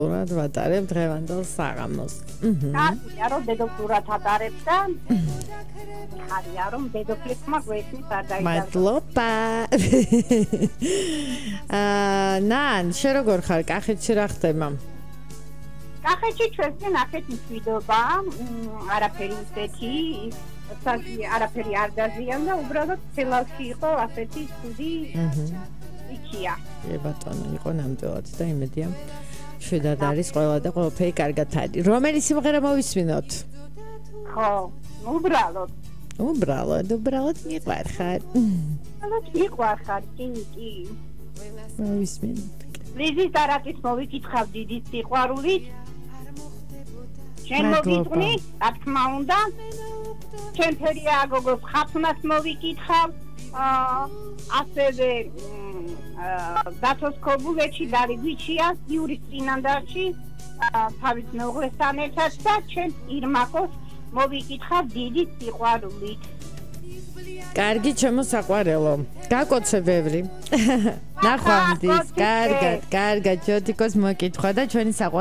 ურად ვატარებ დღევანდელ საღამოს. კარგია რომ დედოფლურად ატარებ და ხარია რომ დედოფლისმა გვესმის არ დაიწყო. მადლობა. ნან, შენ როგორ ხარ? კახეთში რა ხდება? კახეთში ჩვენთან ახეთ მშვიდობა, არაფერი ისეთი, არაფერი არ დაზიანდა და უბრალოდ თელავში იყო ასეთი ცუდი იქია. ბატონო, იყო ნამდვილად და იმედია შვიდად არის ყველა და ყველაფერი კარგად არის. რომელი სიმღერა მოვისმინოთ? ხო, უბრალოდ მიყვარხარ. მიყვარხარ, კი. მოვისმინოთ. ლიზის დარატის მოვიკითხავ დიდი სიყვარულით. შენ მოგიყვნი, რა თქმა უნდა. ჩვენ ფერია გოგოს ხაფუნას მოვიკითხავ. ასევე დათოს ქობულეთში დარიგვიჩია იურის წინანდარში თავის მეუღლესთან ერთად და ჩვენ ირმაკოს მოვიკითხავ დიდი სიყვარულით. კარგი ჩემო საყვარელო. გაკოცე ბევრი. ნახვამდის. კარგად, ჯოდიკოს მოკითხვა და ჩვენი საყვარელი